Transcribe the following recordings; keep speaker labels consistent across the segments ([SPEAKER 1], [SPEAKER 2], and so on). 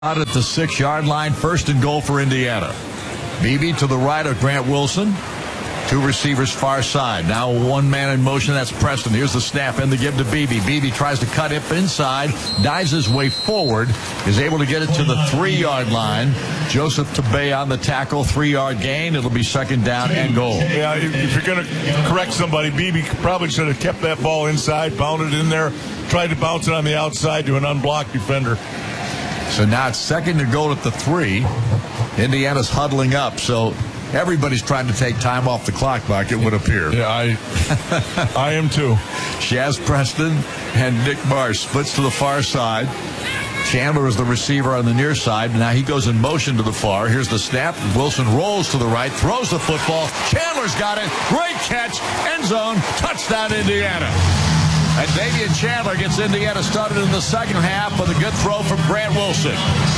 [SPEAKER 1] Out at the 6-yard line, first and goal for Indiana. Beebe to the right of Grant Wilson. Two receivers far side. Now one man in motion. That's Preston. Here's the snap and the give to Beebe. Beebe tries to cut it inside. Dives his way forward. Is able to get it to the 3-yard line. Joseph Tabay on the tackle. 3-yard gain. It'll be second down and goal.
[SPEAKER 2] Yeah, if you're going to correct somebody, Beebe probably should have kept that ball inside, pounded in there, tried to bounce it on the outside to an unblocked defender.
[SPEAKER 1] So now it's second and goal at the 3. Indiana's huddling up, so everybody's trying to take time off the clock, Buck, it would appear.
[SPEAKER 2] Yeah, I am too.
[SPEAKER 1] Shaz Preston and Nick Marsh splits to the far side. Chandler is the receiver on the near side. Now he goes in motion to the far. Here's the snap. Wilson rolls to the right, throws the football. Chandler's got it. Great catch. End zone. Touchdown, Indiana. And Davian Chandler gets Indiana started in the second half with a good throw from Grant Wilson.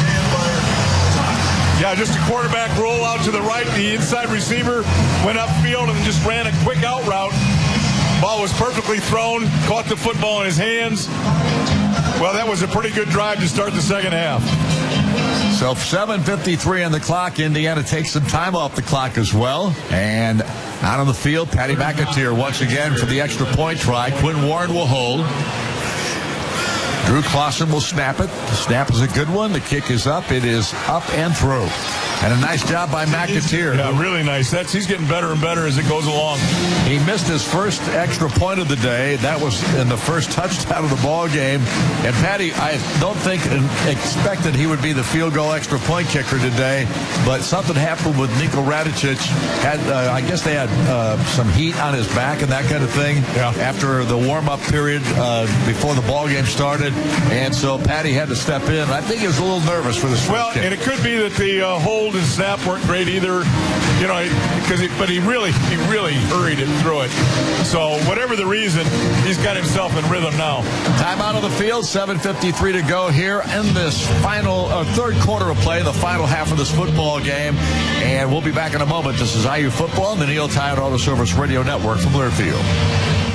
[SPEAKER 2] Yeah, just a quarterback roll out to the right. The inside receiver went upfield and just ran a quick out route. Ball was perfectly thrown, caught the football in his hands. Well, that was a pretty good drive to start the second half.
[SPEAKER 1] So 7:53 on the clock. Indiana takes some time off the clock as well. And out on the field, Patty McAteer once again for the extra point try. Quinn Warren will hold. Drew Clausen will snap it. The snap is a good one. The kick is up. It is up and through. And a nice job by McAteer.
[SPEAKER 2] Yeah, really nice. He's getting better and better as it goes along.
[SPEAKER 1] He missed his first extra point of the day. That was in the first touchdown of the ball game. And Patty, I don't think and expected he would be the field goal extra point kicker today. But something happened with Niko Radicic. I guess they had some heat on his back and that kind of thing after the warm-up period before the ball game started. And so Patty had to step in. I think he was a little nervous for this.
[SPEAKER 2] Well, and it could be that the hold and snap weren't great either, but he really hurried it through it. So whatever the reason, he's got himself in rhythm now.
[SPEAKER 1] Time out of the field, 7:53 to go here in this final third quarter of play, the final half of this football game. And we'll be back in a moment. This is IU Football on the Neil Tide Auto Service Radio Network from Learfield.